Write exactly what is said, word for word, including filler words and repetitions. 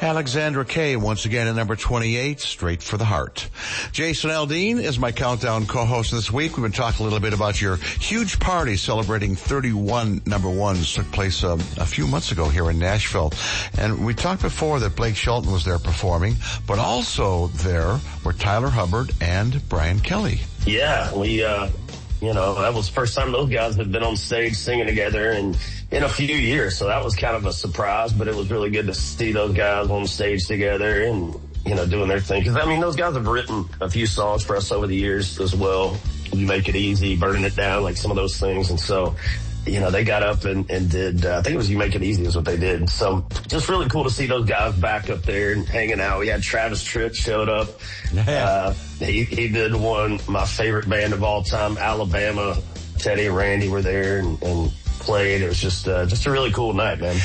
Alexandra Kay, once again at number twenty-eight, Straight for the Heart. Jason Aldean is my countdown co-host this week. We've been talking a little bit about your huge party celebrating thirty-one number ones. Took place um, a few months ago here in Nashville. And we talked before that Blake Shelton was there performing, but also there were Tyler Hubbard and Brian Kelly. Yeah, we, uh, you know, that was the first time those guys had been on stage singing together and in a few years. So that was kind of a surprise, but it was really good to see those guys on stage together and, you know, doing their thing. Cause I mean, those guys have written a few songs for us over the years as well. You Make It Easy, Burning It Down, like some of those things. And so, you know, they got up and, and did, uh, I think it was You Make It Easy is what they did. So just really cool to see those guys back up there and hanging out. We had Travis Tritt showed up. Yeah. Uh, he, he did one, my favorite band of all time, Alabama. Teddy and Randy were there and, and played. It was just, uh, just a really cool night, man.